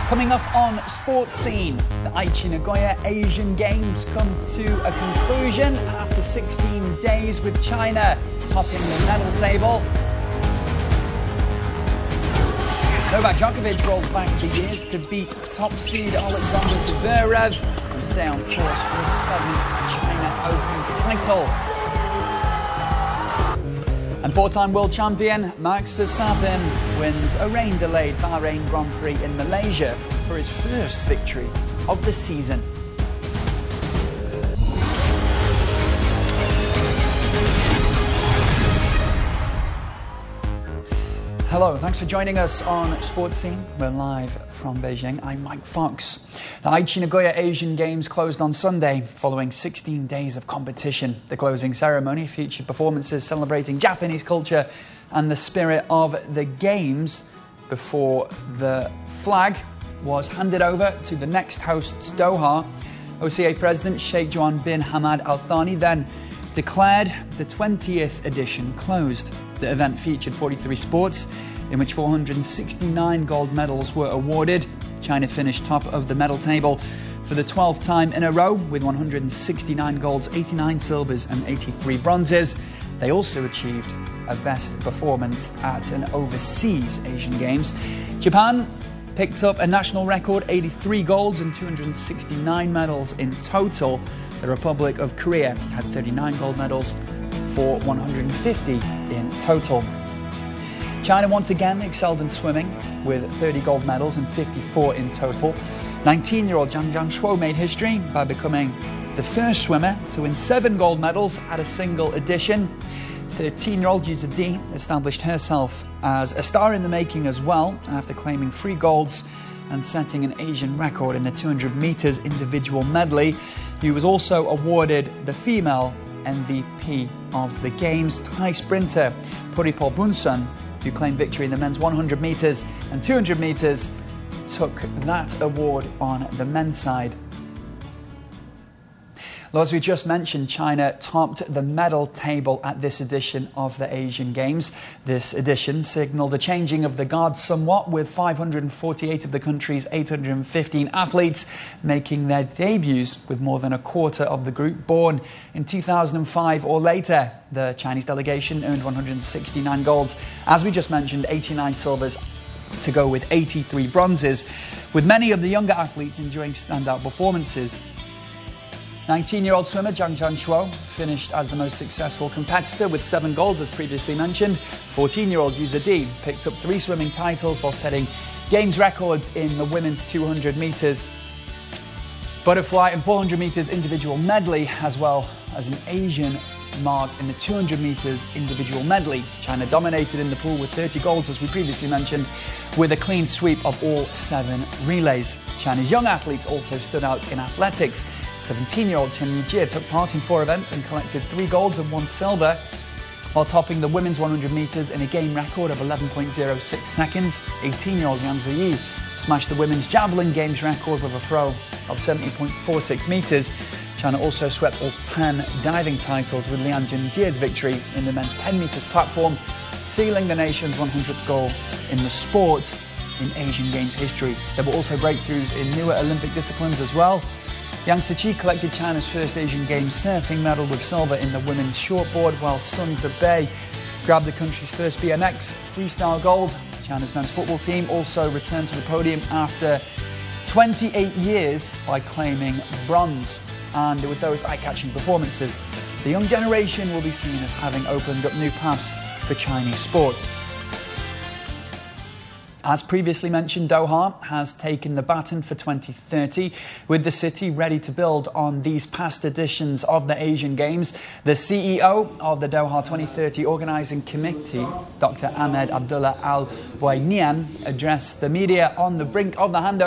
Coming up on Sports Scene, the Aichi Nagoya Asian Games come to a conclusion after 16 days with China topping the medal table. Novak Djokovic rolls back the years to beat top seed Alexander Zverev and stay on course for his 7th China Open title. And four-time world champion Max Verstappen wins a rain-delayed Bahrain Grand Prix in Malaysia for his first victory of the season. Hello, thanks for joining us on Sports Scene. We're live from Beijing. I'm Mike Fox. The Aichi Nagoya Asian Games closed on Sunday following 16 days of competition. The closing ceremony featured performances celebrating Japanese culture and the spirit of the Games before the flag was handed over to the next hosts, Doha. OCA President Sheikh Juan bin Hamad Al Thani then declared the 20th edition closed. The event featured 43 sports, in which 469 gold medals were awarded. China finished top of the medal table for the 12th time in a row with 169 golds, 89 silvers and 83 bronzes. They also achieved a best performance at an overseas Asian Games. Japan picked up a national record, 83 golds and 269 medals in total. The Republic of Korea had 39 gold medals for 150 in total. China once again excelled in swimming with 30 gold medals and 54 in total. 19-year-old Zhang Jianshuo made history by becoming the first swimmer to win 7 gold medals at a single edition. 13-year-old Yu Zidi established herself as a star in the making as well after claiming 3 golds and setting an Asian record in the 200 meters individual medley. Yu was also awarded the female MVP of the Games. Thai sprinter Puripol Bunsan, who claimed victory in the men's 100 metres and 200 metres, took that award on the men's side. Well, as we just mentioned, China topped the medal table at this edition of the Asian Games. This edition signalled a changing of the guard somewhat, with 548 of the country's 815 athletes making their debuts, with more than a quarter of the group born in 2005 or later. The Chinese delegation earned 169 golds, as we just mentioned, 89 silvers to go with 83 bronzes, with many of the younger athletes enjoying standout performances. 19-year-old swimmer Zhang Jianshuo finished as the most successful competitor with 7 golds, as previously mentioned. 14-year-old Yu Zidi picked up 3 swimming titles while setting Games records in the women's 200 metres butterfly and 400 metres individual medley, as well as an Asian mark in the 200 metres individual medley. China dominated in the pool with 30 golds, as we previously mentioned, with a clean sweep of all 7 relays. China's young athletes also stood out in athletics. 17-year-old Chen Yijie took part in 4 events and collected 3 golds and 1 silver, while topping the women's 100 metres in a game record of 11.06 seconds. 18-year-old Yang Ziyi smashed the women's javelin games record with a throw of 70.46 metres. China also swept all 10 diving titles, with Lian Junjie's victory in the men's 10 metres platform, sealing the nation's 100th goal in the sport in Asian Games history. There were also breakthroughs in newer Olympic disciplines as well. Yang Ziyi collected China's first Asian Games surfing medal with silver in the women's shortboard, while Sun Zebei grabbed the country's first BMX freestyle gold. China's men's football team also returned to the podium after 28 years by claiming bronze. And with those eye-catching performances, the young generation will be seen as having opened up new paths for Chinese sport. As previously mentioned, Doha has taken the baton for 2030, with the city ready to build on these past editions of the Asian Games. The CEO of the Doha 2030 Organising Committee, Dr. Ahmed Abdullah Al Buainian, addressed the media on the brink of the handover